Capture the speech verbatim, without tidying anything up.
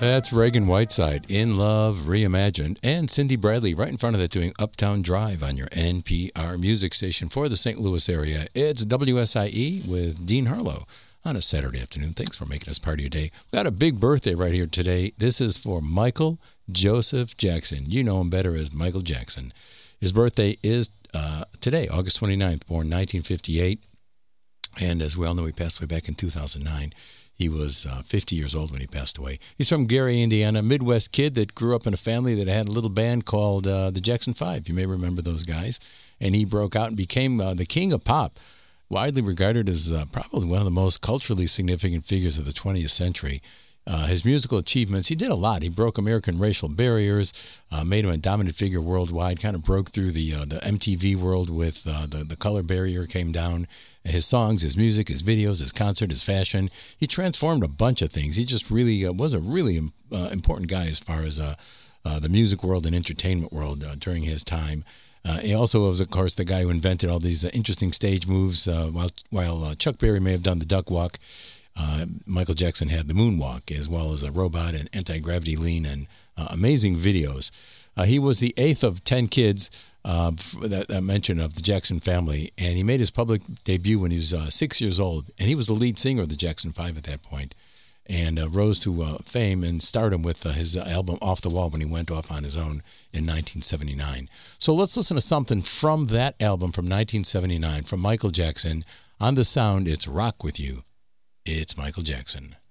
That's Reagan Whiteside, In Love, Reimagined, and Cindy Bradley right in front of that doing Uptown Drive on your N P R music station for the Saint Louis area. It's W S I E with Dean Harlow on a Saturday afternoon. Thanks for making us part of your day. We've got a big birthday right here today. This is for Michael Joseph Jackson. You know him better as Michael Jackson. His birthday is uh, today, August twenty-ninth, born nineteen fifty-eight. And as we all know, he passed away back in two thousand nine. He was uh, fifty years old when he passed away. He's from Gary, Indiana, Midwest kid that grew up in a family that had a little band called uh, the Jackson Five. You may remember those guys. And he broke out and became uh, the king of pop, widely regarded as uh, probably one of the most culturally significant figures of the twentieth century. Uh, his musical achievements, he did a lot. He broke American racial barriers, uh, made him a dominant figure worldwide, kind of broke through the uh, the M T V world with uh, the, the color barrier came down. His songs, his music, his videos, his concert, his fashion. He transformed a bunch of things. He just really uh, was a really uh, important guy as far as uh, uh, the music world and entertainment world uh, during his time. Uh, he also was, of course, the guy who invented all these uh, interesting stage moves. Uh, while while uh, Chuck Berry may have done the duck walk, uh, Michael Jackson had the moonwalk, as well as a robot and anti-gravity lean and uh, amazing videos. Uh, he was the eighth of ten kids uh, that I mentioned of the Jackson family, and he made his public debut when he was uh, six years old, and he was the lead singer of the Jackson Five at that point, and uh, rose to uh, fame and stardom with uh, his album Off the Wall when he went off on his own in nineteen seventy-nine. So let's listen to something from that album from nineteen seventy-nine from Michael Jackson. On the sound, it's Rock With You. It's Michael Jackson.